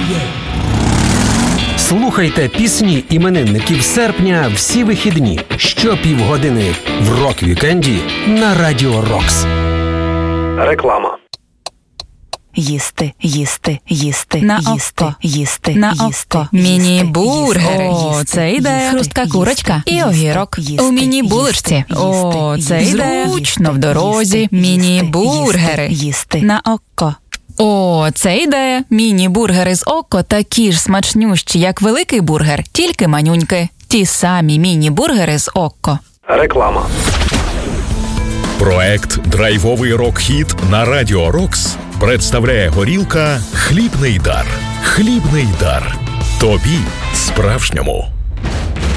Слухайте пісні іменинників серпня всі вихідні щопівгодини в рок-вікенді на Радіо Рокс. Реклама. Їсти, їсти, їсти, на їсти, око, їсти, на їсти, око. їсти, Міні-бургери. їсти, О, це ідея. Хрустка курочка і огірок. У міні-булочці. О, це ідея. Зручно в дорозі. Міні-бургери. Їсти. На око. О, це ідея. Міні-бургери з око такі ж смачнющі, як великий бургер, тільки манюньки. Ті самі міні-бургери з око. Реклама. Проект «Драйвовий рок-хіт» на Радіо Рокс представляє горілка «Хлібний дар». Хлібний дар. Тобі справжньому.